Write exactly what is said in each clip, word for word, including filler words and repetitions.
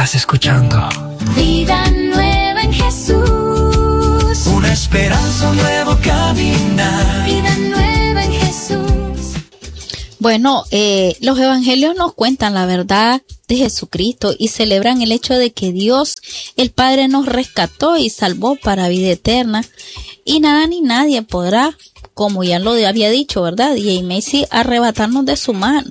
Estás escuchando Vida Nueva en Jesús. Una esperanza, un nuevo caminar. Vida Nueva en Jesús. Bueno, eh, los evangelios nos cuentan la verdad de Jesucristo y celebran el hecho de que Dios, el Padre, nos rescató y salvó para vida eterna. Y nada ni nadie podrá, como ya lo había dicho, ¿verdad? Y Macy, arrebatarnos de su mano.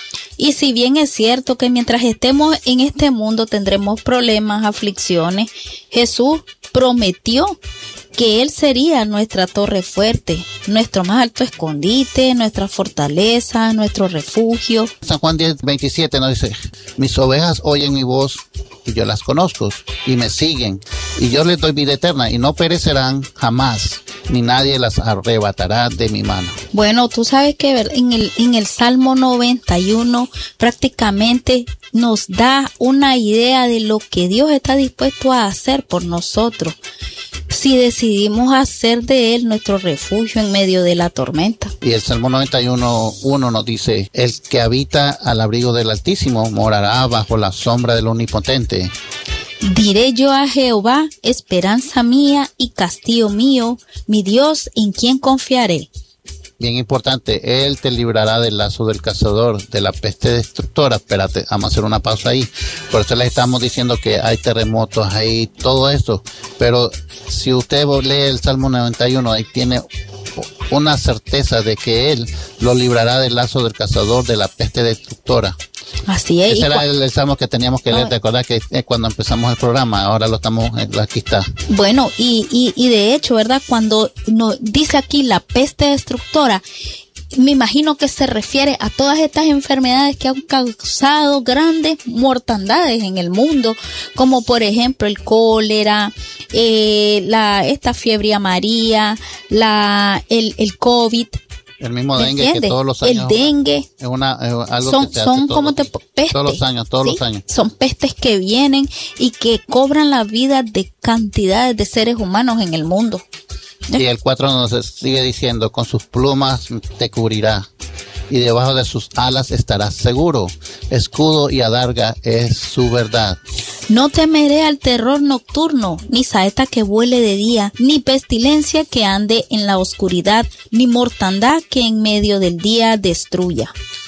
Y si bien es cierto que mientras estemos en este mundo tendremos problemas, aflicciones, Jesús prometió que Él sería nuestra torre fuerte, nuestro más alto escondite, nuestra fortaleza, nuestro refugio. San Juan diez, veintisiete nos dice: mis ovejas oyen mi voz y yo las conozco y me siguen, y yo les doy vida eterna y no perecerán jamás, ni nadie las arrebatará de mi mano. Bueno, tú sabes que en el, en el Salmo noventa y uno prácticamente nos da una idea de lo que Dios está dispuesto a hacer por nosotros si decidimos hacer de Él nuestro refugio en medio de la tormenta. Y el Salmo noventa y uno, uno nos dice: el que habita al abrigo del Altísimo morará bajo la sombra del Omnipotente. Diré yo a Jehová, esperanza mía y castillo mío, mi Dios en quien confiaré. Bien importante, Él te librará del lazo del cazador, de la peste destructora. Espérate, vamos a hacer una pausa ahí. Por eso les estamos diciendo que hay terremotos, hay todo esto. Pero si usted lee el Salmo noventa y uno, ahí tiene una certeza de que Él lo librará del lazo del cazador, de la peste destructora. Así es. Ese era el, el salmo que teníamos que leer. ¿Te acuerdas que eh, cuando empezamos el programa? Ahora lo estamos, eh, aquí está. Bueno, y, y, y de hecho, ¿verdad? Cuando nos dice aquí la peste destructora, me imagino que se refiere a todas estas enfermedades que han causado grandes mortandades en el mundo, como por ejemplo el cólera, eh, la esta fiebre amarilla, la el, el COVID. El mismo dengue que todos los años. El dengue. Es una, es algo son, que se son hace como todos, te, pestes. Todos los años, todos ¿sí? los años. Son pestes que vienen y que cobran la vida de cantidades de seres humanos en el mundo. ¿sí? Y el cuatro nos sigue diciendo: con sus plumas te cubrirá, y debajo de sus alas estarás seguro. Escudo y adarga es su verdad. No temeré al terror nocturno, ni saeta que vuele de día, ni pestilencia que ande en la oscuridad, ni mortandad que en medio del día destruya.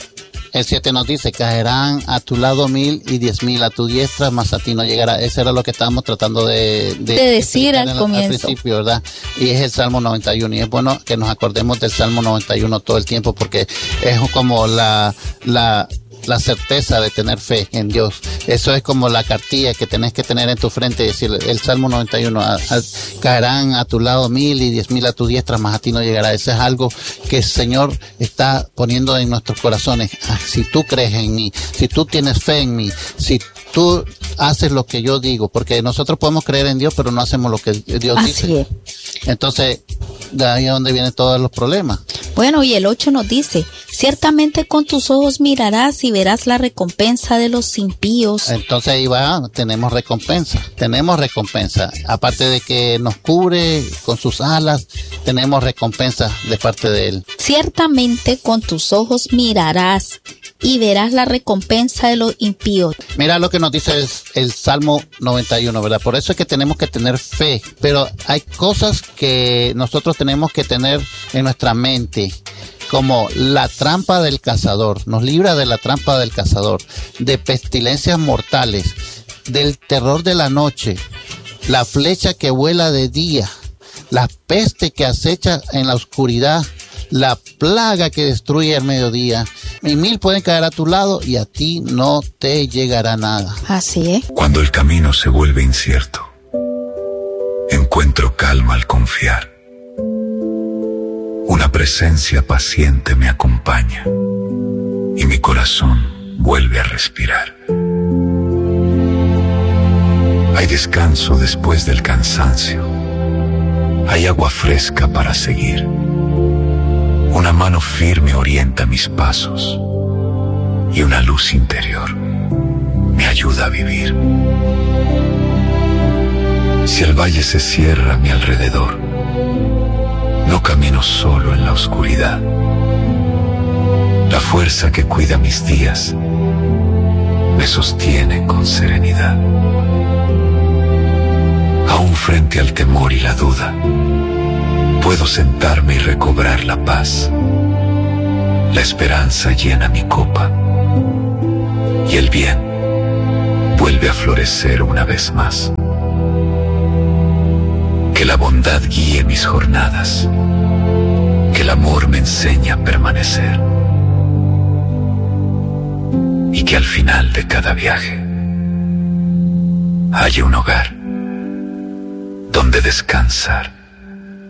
El siete nos dice: caerán a tu lado mil y diez mil a tu diestra, mas a ti no llegará. Ese era lo que estábamos tratando de, de, de decir al al comienzo. Al principio, ¿verdad? Y es el Salmo noventa y uno. Y es bueno que nos acordemos del Salmo noventa y uno todo el tiempo, porque es como la... la la certeza de tener fe en Dios. Eso es como la cartilla que tenés que tener en tu frente y decir el Salmo noventa y uno: a, a, caerán a tu lado mil y diez mil a tu diestra, mas a ti no llegará. Eso es algo que el Señor está poniendo en nuestros corazones. Ah, si tú crees en mí, si tú tienes fe en mí, si tú haces lo que yo digo, porque nosotros podemos creer en Dios, pero no hacemos lo que Dios Así dice. es. Entonces, de ahí es donde vienen todos los problemas. Bueno, y el ocho nos dice: ciertamente con tus ojos mirarás y verás la recompensa de los impíos. Entonces ahí va, tenemos recompensa, tenemos recompensa. Aparte de que nos cubre con sus alas, tenemos recompensa de parte de Él. Ciertamente con tus ojos mirarás y verás la recompensa de los impíos. Mira lo que nos dice el, el Salmo noventa y uno, ¿verdad? Por eso es que tenemos que tener fe, pero hay cosas que nosotros tenemos que tener en nuestra mente, como la trampa del cazador. Nos libra de la trampa del cazador, de pestilencias mortales, del terror de la noche, la flecha que vuela de día, la peste que acecha en la oscuridad, la plaga que destruye al mediodía. Y mil pueden caer a tu lado y a ti no te llegará nada. Así es. Cuando el camino se vuelve incierto, encuentro calma al confiar. Una presencia paciente me acompaña y mi corazón vuelve a respirar. Hay descanso después del cansancio. Hay agua fresca para seguir. Una mano firme orienta mis pasos y una luz interior me ayuda a vivir. Si el valle se cierra a mi alrededor, no camino solo en la oscuridad. La fuerza que cuida mis días me me sostiene con serenidad. Aún frente al temor y la duda, puedo sentarme y recobrar la paz. La esperanza llena mi copa y el bien vuelve a florecer una vez más. Que la bondad guíe mis jornadas, que el amor me enseñe a permanecer y que al final de cada viaje haya un hogar donde descansar.